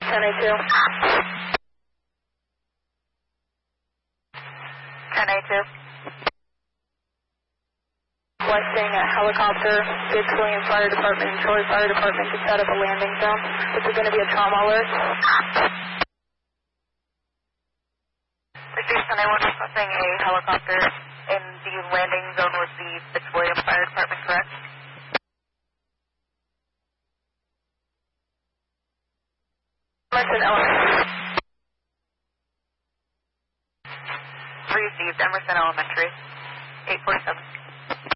1082. 1082. Requesting a helicopter, Dix William Fire Department and Troy Fire Department to set up a landing zone. This is going to be a trauma alert. Houston, I was requesting a helicopter in the landing zone with the Dix William Fire Department, correct? Emerson Elementary. Received, Emerson Elementary, 847.